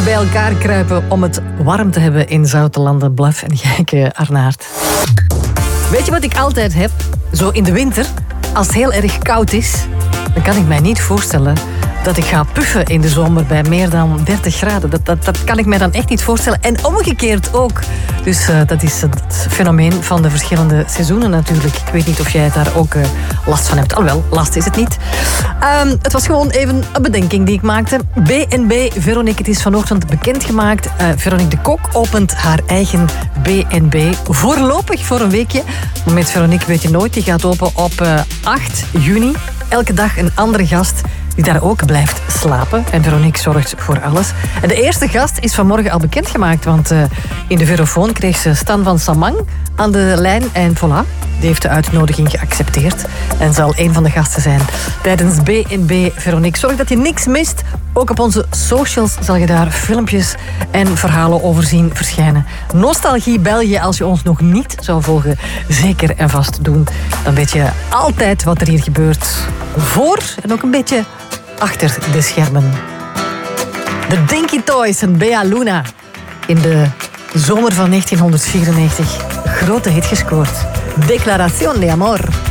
bij elkaar kruipen om het warm te hebben in zoute landen. Bluff en Gijke Arnaert. Weet je wat ik altijd heb? Zo in de winter, als het heel erg koud is, dan kan ik mij niet voorstellen dat ik ga puffen in de zomer bij meer dan 30 graden. Dat kan ik mij dan echt niet voorstellen. En omgekeerd ook. Dus dat is het fenomeen van de verschillende seizoenen natuurlijk. Ik weet niet of jij daar ook last van hebt. Alhoewel, last is het niet. Het was gewoon even een bedenking die ik maakte. B&B Veronique, het is vanochtend bekendgemaakt. Veronique de Kok opent haar eigen B&B. Voorlopig voor een weekje. Maar met Veronique weet je nooit. Die gaat open op 8 juni. Elke dag een andere gast die daar ook blijft slapen. En Veronique zorgt voor alles. En de eerste gast is vanmorgen al bekendgemaakt, want in de Verofoon kreeg ze Stan van Samang aan de lijn. En voilà, die heeft de uitnodiging geaccepteerd en zal een van de gasten zijn tijdens B&B Veronique. Zorg dat je niks mist. Ook op onze socials zal je daar filmpjes en verhalen over zien verschijnen. Nostalgie België, als je ons nog niet zou volgen, zeker en vast doen. Dan weet je altijd wat er hier gebeurt. Voor en ook een beetje achter de schermen. De Dinky Toys en Bea Luna. In de zomer van 1994. Grote hit gescoord. Declaración de amor.